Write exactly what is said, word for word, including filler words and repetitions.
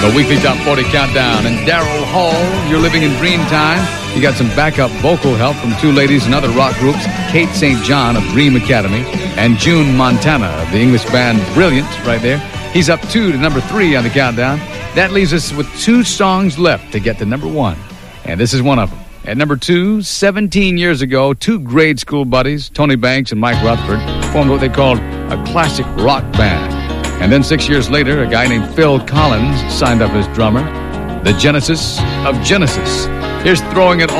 A weekly Top forty countdown. And Daryl Hall, You're Living in Dreamtime. You got some backup vocal help from two ladies and other rock groups, Kate Saint John of Dream Academy and June Montana of the English band Brilliant, right there. He's up two to number three on the countdown. That leaves us with two songs left to get to number one. And this is one of them. At number two, seventeen years ago, two grade school buddies, Tony Banks and Mike Rutherford, formed what they called a classic rock band. And then six years later, a guy named Phil Collins signed up as drummer. The Genesis of Genesis. Here's Throwing It